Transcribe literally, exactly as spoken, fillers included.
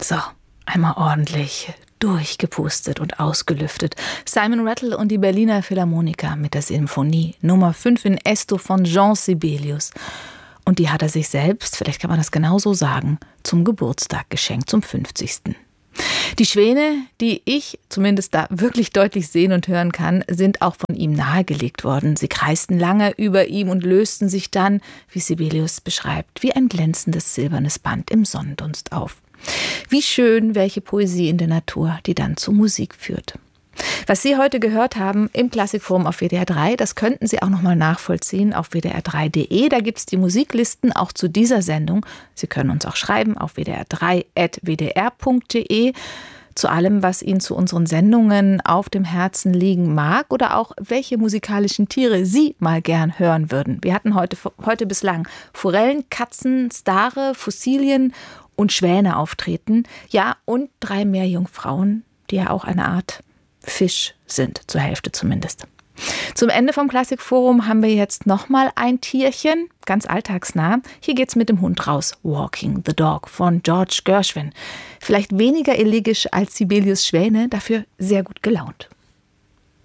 So, einmal ordentlich durchgepustet und ausgelüftet. Simon Rattle und die Berliner Philharmoniker mit der Sinfonie Nummer fünf in Esto von Jean Sibelius. Und die hat er sich selbst, vielleicht kann man das genauso sagen, zum Geburtstag geschenkt, zum fünfzigsten Die Schwäne, die ich zumindest da wirklich deutlich sehen und hören kann, sind auch von ihm nahegelegt worden. Sie kreisten lange über ihm und lösten sich dann, wie Sibelius beschreibt, wie ein glänzendes silbernes Band im Sonnendunst auf. Wie schön, welche Poesie in der Natur, die dann zur Musik führt. Was Sie heute gehört haben im Klassikforum auf W D R drei, das könnten Sie auch noch mal nachvollziehen auf w d r drei punkt d e. Da gibt es die Musiklisten auch zu dieser Sendung. Sie können uns auch schreiben auf w d r drei at w d r punkt d e. Zu allem, was Ihnen zu unseren Sendungen auf dem Herzen liegen mag oder auch welche musikalischen Tiere Sie mal gern hören würden. Wir hatten heute, heute bislang Forellen, Katzen, Stare, Fossilien und Schwäne auftreten. Ja, und drei Meerjungfrauen, die ja auch eine Art Fisch sind, zur Hälfte zumindest. Zum Ende vom Klassikforum haben wir jetzt nochmal ein Tierchen, ganz alltagsnah. Hier geht's mit dem Hund raus. Walking the Dog von George Gershwin. Vielleicht weniger elegisch als Sibelius Schwäne, dafür sehr gut gelaunt.